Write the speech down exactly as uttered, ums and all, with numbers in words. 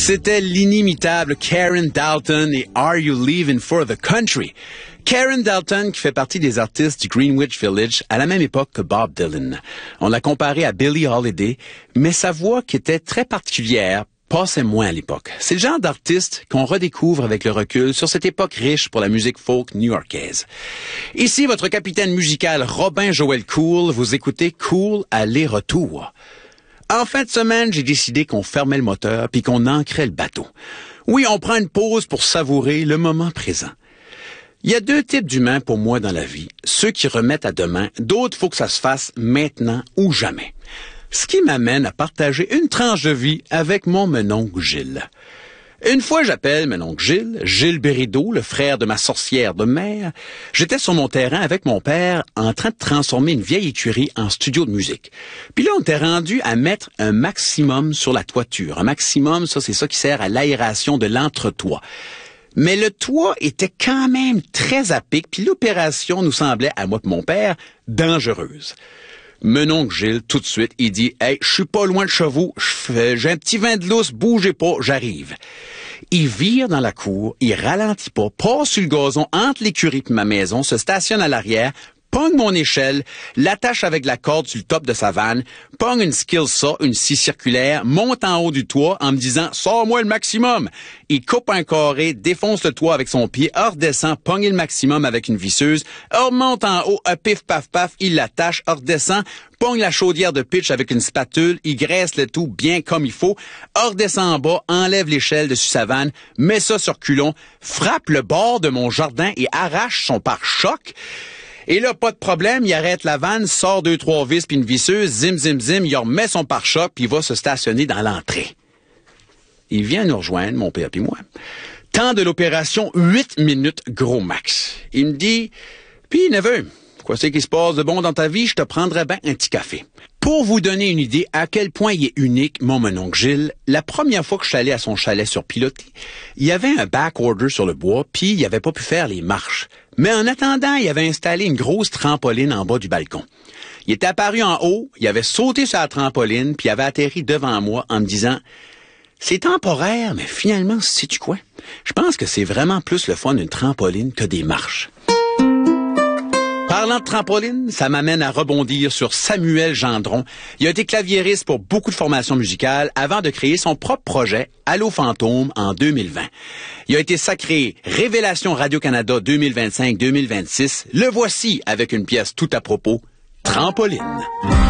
C'était l'inimitable Karen Dalton et Are You Leaving for the Country? Karen Dalton, qui fait partie des artistes du Greenwich Village à la même époque que Bob Dylan. On l'a comparé à Billie Holiday, mais sa voix, qui était très particulière, passait moins à l'époque. C'est le genre d'artiste qu'on redécouvre avec le recul sur cette époque riche pour la musique folk new-yorkaise. Ici, votre capitaine musical Robin Joël Cool, vous écoutez Cool aller-retour. En fin de semaine, j'ai décidé qu'on fermait le moteur puis qu'on ancrait le bateau. Oui, on prend une pause pour savourer le moment présent. Il y a deux types d'humains pour moi dans la vie. Ceux qui remettent à demain, d'autres, faut que ça se fasse maintenant ou jamais. Ce qui m'amène à partager une tranche de vie avec mon mononcle Gilles. Une fois, j'appelle mon oncle Gilles, Gilles Bérideau, le frère de ma sorcière de mère. J'étais sur mon terrain avec mon père en train de transformer une vieille écurie en studio de musique. Puis là, on était rendu à mettre un maximum sur la toiture. Un maximum, ça, c'est ça qui sert à l'aération de l'entretoit. Mais le toit était quand même très à pic, puis l'opération nous semblait, à moi et mon père, dangereuse. Mon oncle Gilles, tout de suite, il dit « Hey, je suis pas loin de chez vous, j'ai un petit vin de lousse, bougez pas, j'arrive. » Il vire dans la cour, il ralentit pas, passe sur le gazon entre l'écurie et ma maison, se stationne à l'arrière, pogne mon échelle, l'attache avec la corde sur le top de sa vanne, pogne une skill saw, une scie circulaire, monte en haut du toit en me disant « Sors-moi le maximum ». Il coupe un carré, défonce le toit avec son pied, redescend, pogne le maximum avec une visseuse, remonte en haut, un pif paf paf, il l'attache, redescend, pogne la chaudière de pitch avec une spatule, il graisse le tout bien comme il faut, redescend en bas, enlève l'échelle dessus sa vanne, met ça sur culon, frappe le bord de mon jardin et arrache son pare-choc. Et là, pas de problème, il arrête la vanne, sort deux, trois vis puis une visseuse, zim, zim, zim, il remet son pare-choc puis il va se stationner dans l'entrée. Il vient nous rejoindre, mon père puis moi. Temps de l'opération, huit minutes gros max. Il me dit, puis neveu, quoi c'est qui se passe de bon dans ta vie, je te prendrais bien un petit café. Pour vous donner une idée à quel point il est unique, mon mononcle Gilles, la première fois que je suis allé à son chalet sur Pilotis, il y avait un back-order sur le bois, puis il avait pas pu faire les marches. Mais en attendant, il avait installé une grosse trampoline en bas du balcon. Il était apparu en haut, il avait sauté sur la trampoline, puis il avait atterri devant moi en me disant « C'est temporaire, mais finalement, sais-tu quoi? Je pense que c'est vraiment plus le fun d'une trampoline que des marches. » Parlant de trampoline, ça m'amène à rebondir sur Samuel Gendron. Il a été claviériste pour beaucoup de formations musicales avant de créer son propre projet, Allô Fantôme, en deux mille vingt. Il a été sacré Révélation Radio-Canada deux mille vingt-cinq deux mille vingt-six. Le voici avec une pièce tout à propos, Trampoline.